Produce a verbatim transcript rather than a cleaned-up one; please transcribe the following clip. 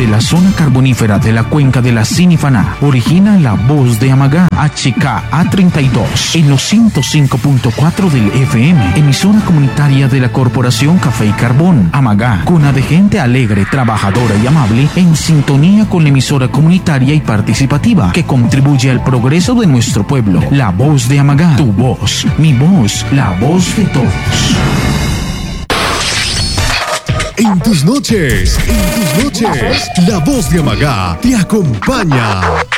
desde la zona carbonífera de la cuenca de la Sinifaná, origina La Voz de Amagá, H K A treinta y dos, en los ciento cinco punto cuatro del F M, emisora comunitaria de la Corporación Café y Carbón, Amagá, cuna de gente alegre, trabajadora y amable, en sintonía con la emisora comunitaria y participativa que contribuye al progreso de nuestro pueblo. La Voz de Amagá, tu voz, mi voz, la voz de todos. En tus noches, en tus noches, La Voz de Amagá te acompaña.